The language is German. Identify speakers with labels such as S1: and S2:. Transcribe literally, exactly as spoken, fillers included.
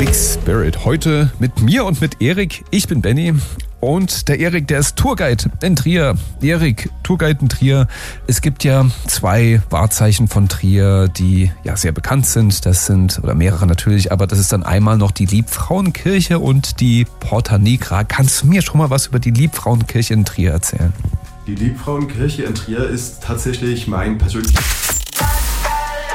S1: Erik Spirit. Heute mit mir und mit Erik. Ich bin Benny und der Erik, der ist Tourguide in Trier. Erik, Tourguide in Trier. Es gibt ja zwei Wahrzeichen von Trier, die ja sehr bekannt sind. Das sind, oder mehrere natürlich, aber das ist dann einmal noch die Liebfrauenkirche und die Porta Nigra. Kannst du mir schon mal was über die Liebfrauenkirche in Trier erzählen?
S2: Die Liebfrauenkirche in Trier ist tatsächlich mein persönliches